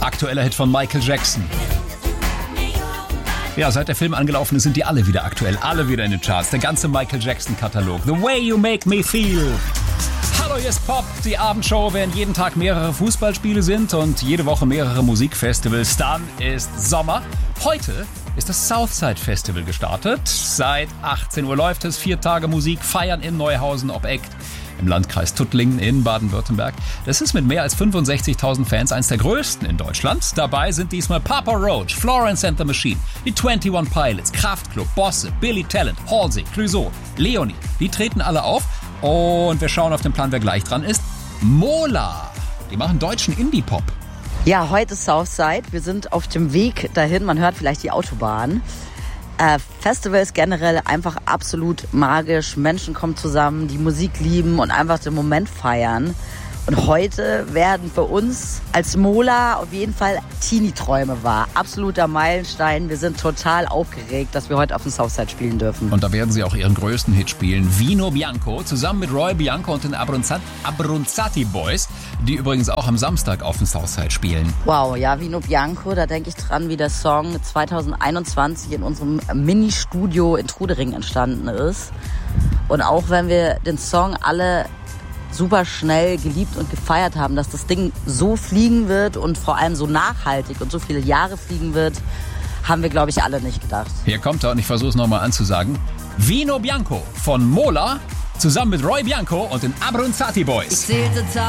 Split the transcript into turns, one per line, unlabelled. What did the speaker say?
Aktueller Hit von Michael Jackson. Ja, seit der Film angelaufen ist, sind die alle wieder aktuell. Alle wieder in den Charts. Der ganze Michael Jackson-Katalog. The Way You Make Me Feel. Hallo, hier ist Pop, die Abendshow. Während jeden Tag mehrere Fußballspiele sind und jede Woche mehrere Musikfestivals, dann ist Sommer. Heute ist das Southside Festival gestartet. Seit 18 Uhr läuft es. 4 Tage Musik, Feiern in Neuhausen ob Eck im Landkreis Tuttlingen in Baden-Württemberg. Das ist mit mehr als 65.000 Fans eines der größten in Deutschland. Dabei sind diesmal Papa Roach, Florence and the Machine, die 21 Pilots, Kraftklub, Bosse, Billy Talent, Halsey, Clouseau, Leonie. Die treten alle auf und wir schauen auf den Plan, wer gleich dran ist. Mola, die machen deutschen Indie-Pop.
Ja, heute Southside. Wir sind auf dem Weg dahin. Man hört vielleicht die Autobahn. Festival ist generell einfach absolut magisch. Menschen kommen zusammen, die Musik lieben und einfach den Moment feiern. Und heute werden für uns als Mola auf jeden Fall Teenie-Träume wahr. Absoluter Meilenstein. Wir sind total aufgeregt, dass wir heute auf dem Southside spielen dürfen.
Und da werden sie auch ihren größten Hit spielen. Vino Bianco, zusammen mit Roy Bianco und den Abronzati Boys, die übrigens auch am Samstag auf dem Southside spielen.
Wow, ja, Vino Bianco, da denke ich dran, wie der Song 2021 in unserem Mini-Studio in Trudering entstanden ist. Und auch wenn wir den Song alle super schnell geliebt und gefeiert haben, dass das Ding so fliegen wird und vor allem so nachhaltig und so viele Jahre fliegen wird, haben wir, glaube ich, alle nicht gedacht.
Hier kommt er und ich versuche es nochmal anzusagen. Vino Bianco von Mola zusammen mit Roy Bianco und den Abronzati Boys.
Ich zählte